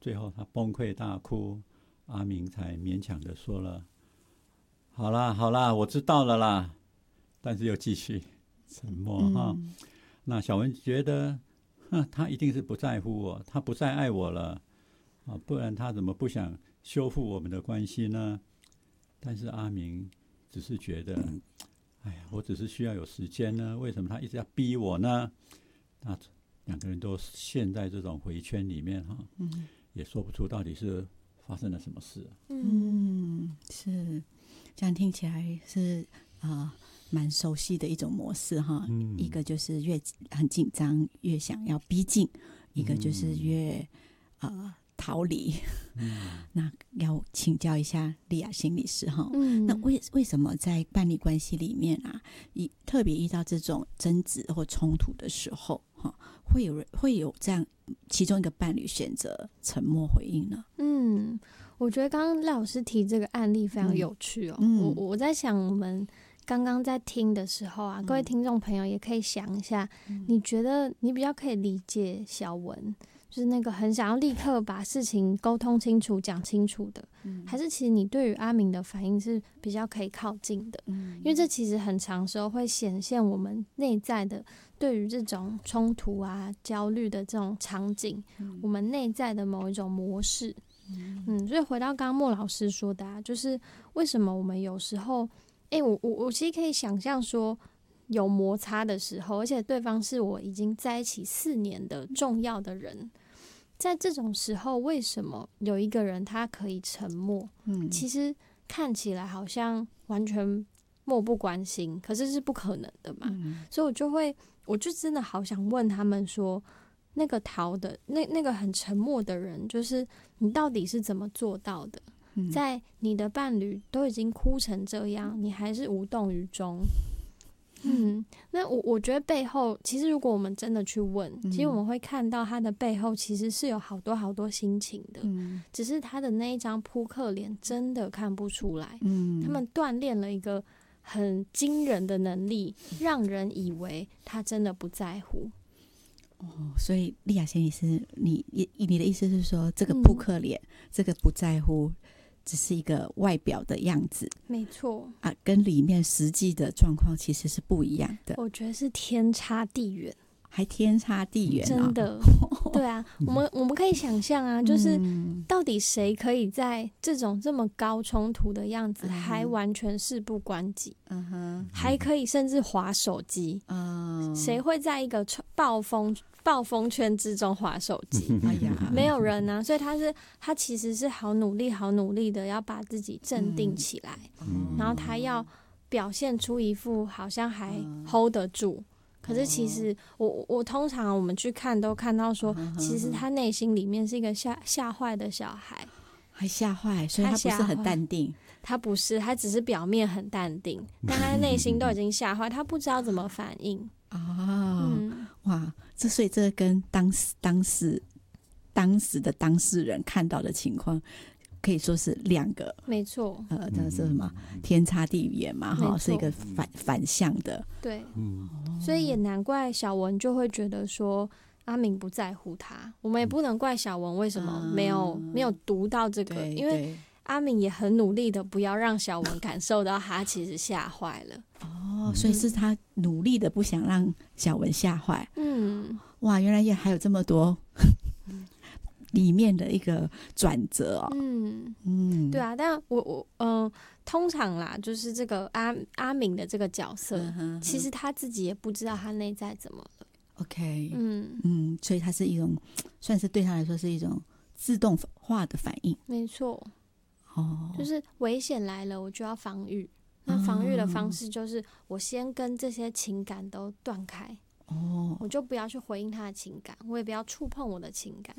最后他崩溃大哭，阿明才勉强的说了：“好啦好啦，我知道了啦。”但是又继续沉默哈。那小文觉得，他一定是不在乎我，他不再爱我了啊，不然他怎么不想修复我们的关系呢？但是阿明只是觉得，哎呀，我只是需要有时间呢，为什么他一直要逼我呢？那两个人都陷在这种回圈里面哈，也说不出到底是发生了什么事。 是这样听起来是蛮熟悉的一种模式哈。一个就是越很紧张越想要逼近，一个就是越逃离。那要请教一下莉亚心理师哈，那为什么在伴侣关系里面啊，特别遇到这种争执或冲突的时候哈，会有这样其中一个伴侣选择沉默回应呢？ 我觉得刚刚赖老师提这个案例非常有趣哦。我在想，我们刚刚在听的时候啊，各位听众朋友也可以想一下，你觉得你比较可以理解小文，就是那个很想要立刻把事情沟通清楚、讲清楚的，还是其实你对于阿明的反应是比较可以靠近的？因为这其实很长时候会显现我们内在的对于这种冲突啊、焦虑的这种场景，我们内在的某一种模式。所以回到刚刚莫老师说的啊，就是为什么我们有时候，我其实可以想象说，有摩擦的时候，而且对方是我已经在一起4年的重要的人，在这种时候，为什么有一个人他可以沉默？其实看起来好像完全漠不关心，可是是不可能的嘛。所以我就真的好想问他们说，那个逃的那个很沉默的人，就是你到底是怎么做到的？在你的伴侣都已经哭成这样，你还是无动于衷。那我觉得背后，其实如果我们真的去问，其实我们会看到他的背后其实是有好多好多心情的，只是他的那一张扑克脸真的看不出来。他们锻炼了一个很惊人的能力，让人以为他真的不在乎。 所以莉亚心理师，你的意思是说，这个扑克脸，这个不在乎，只是一个外表的样子， 没错啊，跟里面实际的状况其实是不一样的。 我觉得是天差地远， 还天差地远， 真的。对啊，我们可以想象啊，就是到底谁可以在这种这么高冲突的样子，还完全事不关己，还可以甚至滑手机，谁会在一个暴风圈之中滑手机？没有人啊，所以他其实是好努力的要把自己镇定起来，然后他要表现出一副好像还 hold 得住。可是其实我通常我们去看都看到说，其实他内心里面是一个吓坏的小孩， 还吓坏，所以他不是很淡定。 他不是，他只是表面很淡定，但他内心都已经吓坏，他不知道怎么反应。 哇，所以这跟当时的当事人看到的情况，可以说是两个， 没错， 这是什么天差地远嘛，哈，是一个反向的， 对，所以也难怪小文就会觉得说阿明不在乎他，我们也不能怪小文为什么没有读到这个，因为阿明也很努力的不要让小文感受到他其实吓坏了。 所以是他努力的不想让小文吓坏。哇，原来也还有这么多里面的一个转折哦。 对啊，但我通常啦，就是这个阿明的这个角色，其实他自己也不知道他内在怎么了。 OK，所以他是一种，算是对他来说是一种自动化的反应。 没错，就是危险来了，我就要防御。那防御的方式就是我先跟这些情感都断开，我就不要去回应他的情感，我也不要触碰我的情感。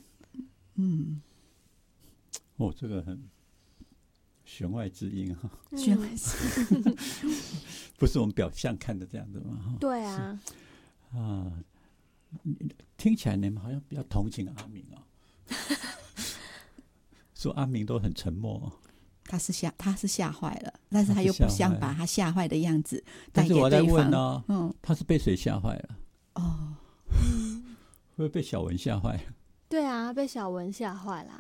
这个很弦外之音哈， 弦外之音， 不是我们表象看的这样子吗？ 对啊， 听起来你们好像比较同情阿明说阿明都很沉默。 他是吓坏了，但是他又不想把他吓坏的样子带给对方。 但是我在问他是被谁吓坏了？会不会被小文吓坏？ 对啊，被小文吓坏啦。